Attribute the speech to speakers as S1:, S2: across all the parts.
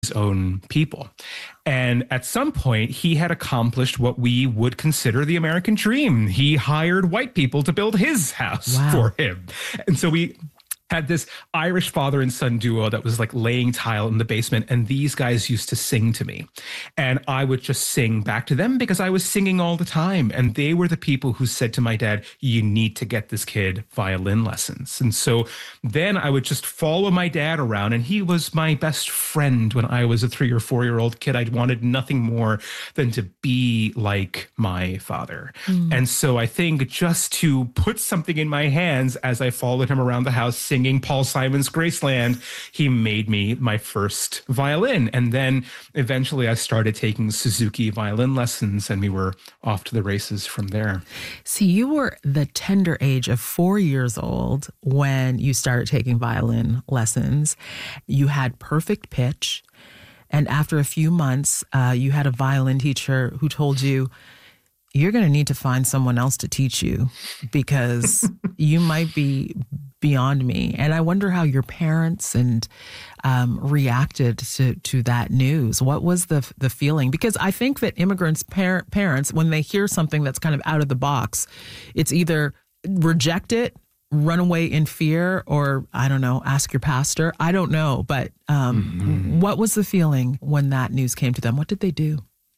S1: his own people. And at some point, he had accomplished what we would consider the American dream. He hired white people to build his house for him. And so we had this Irish father and son duo that was like laying tile in the basement. And these guys used to sing to me. And I would just sing back to them because I was singing all the time. And they were the people who said to my dad, you need to get this kid violin lessons. And so then I would just follow my dad around. And he was my best friend when I was a 3 or 4 year old kid. I wanted nothing more than to be like my father. And so I think just to put something in my hands as I followed him around the house, singing Paul Simon's Graceland, he made me my first violin. And then eventually I started taking Suzuki violin lessons and we were off to the races from there.
S2: See, you were the tender age of 4 years old when you started taking violin lessons. You had perfect pitch. And after a few months, you had a violin teacher who told you, you're going to need to find someone else to teach you because you might be beyond me. And I wonder how your parents and reacted to that news. What was the feeling? Because I think that immigrants' parents, when they hear something that's kind of out of the box, it's either reject it, run away in fear, or, I don't know, ask your pastor. I don't know. But what was the feeling when that news came to them? What did they do?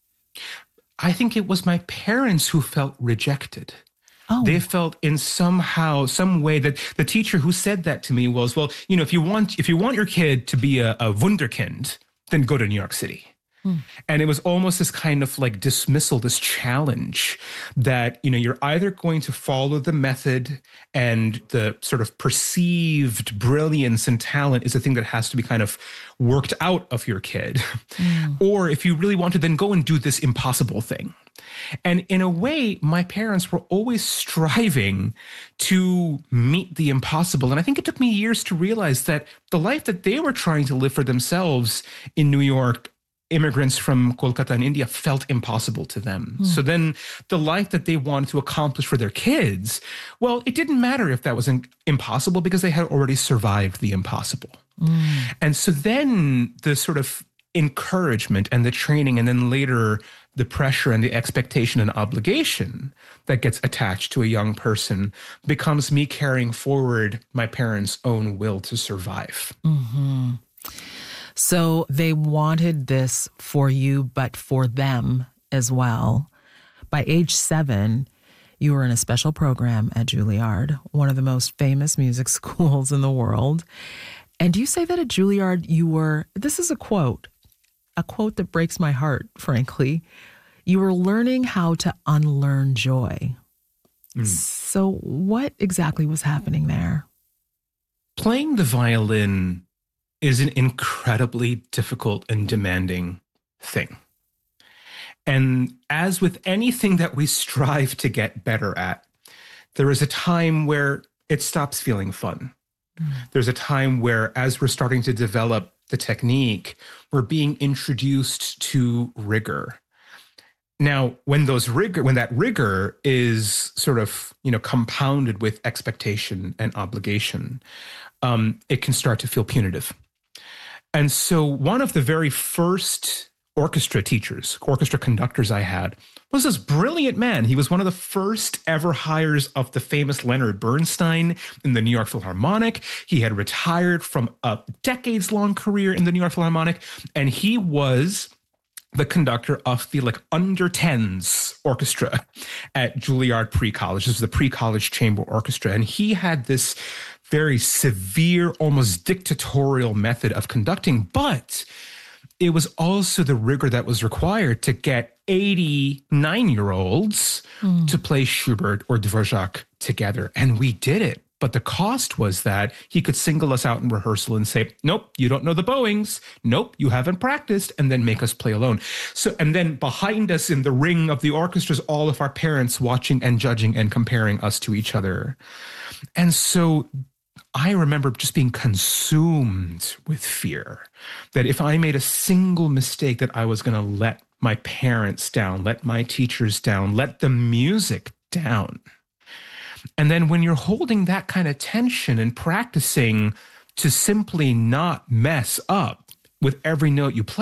S1: I think it was my parents who felt rejected.
S2: Oh.
S1: They felt in some way that the teacher who said that to me was, well, you know, if you want your kid to be a wunderkind, then go to New York City. And it was almost this kind of like dismissal, this challenge that, you know, you're either going to follow the method and the sort of perceived brilliance and talent is a thing that has to be kind of worked out of your kid. Or if you really want to, then go and do this impossible thing. And in a way, my parents were always striving to meet the impossible. And I think it took me years to realize that the life that they were trying to live for themselves in New York, immigrants from Kolkata and India, felt impossible to them. So then the life that they wanted to accomplish for their kids, well, it didn't matter if that was impossible because they had already survived the impossible. And so then the sort of encouragement and the training and then later the pressure and the expectation and obligation that gets attached to a young person becomes me carrying forward my parents' own will to survive.
S2: So they wanted this for you, but for them as well. By age 7, you were in a special program at Juilliard, one of the most famous music schools in the world. And you say that at Juilliard you were, this is a quote that breaks my heart, frankly. You were learning how to unlearn joy. So what exactly was happening there?
S1: Playing the violin is an incredibly difficult and demanding thing. And as with anything that we strive to get better at, there is a time where it stops feeling fun. There's a time where, as we're starting to develop the technique, we're being introduced to rigor. Now, when that rigor is sort of, you know, compounded with expectation and obligation, it can start to feel punitive. And so one of the very first orchestra conductors I had was this brilliant man. He was one of the first ever hires of the famous Leonard Bernstein in the New York Philharmonic. He had retired from a decades-long career in the New York Philharmonic, and he was the conductor of the under 10s orchestra at Juilliard Pre-College. This was the pre-college chamber orchestra. And he had this very severe, almost dictatorial method of conducting, but it was also the rigor that was required to get 89-year-olds to play Schubert or Dvorak together. And we did it. But the cost was that he could single us out in rehearsal and say, nope, you don't know the bowings. Nope, you haven't practiced, and then make us play alone. So, and then behind us in the ring of the orchestras, all of our parents watching and judging and comparing us to each other. And so I remember just being consumed with fear that if I made a single mistake that I was going to let my parents down, let my teachers down, let the music down. And then when you're holding that kind of tension and practicing to simply not mess up, with every note you play.